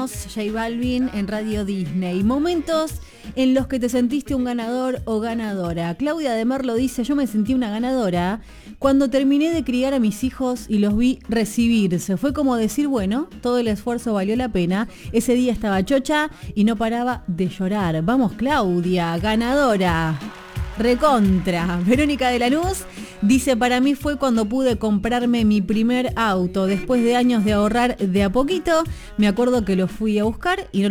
J Balvin en Radio Disney. Momentos en los que te sentiste un ganador o ganadora. Claudia de Merlo dice: yo me sentí una ganadora cuando terminé de criar a mis hijos y los vi recibirse. Fue como decir, bueno, todo el esfuerzo valió la pena. Ese día estaba chocha y no paraba de llorar. Vamos, Claudia, ganadora. Recontra. Verónica de Lanús dice: para mí fue cuando pude comprarme mi primer auto. Después de años de ahorrar de a poquito, me acuerdo que lo fui a buscar y no